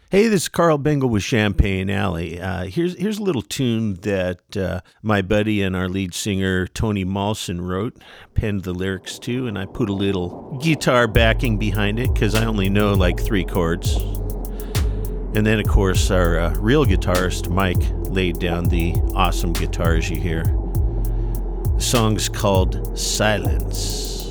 Hey, this is Carl Bengal with Champagne Alley. Here's a little tune that my buddy and our lead singer Tony Malson wrote, penned the lyrics to, and I put a little guitar backing behind it because I only know like 3 chords. And then, of course, our real guitarist Mike laid down the awesome guitars you hear. The song's called Silence.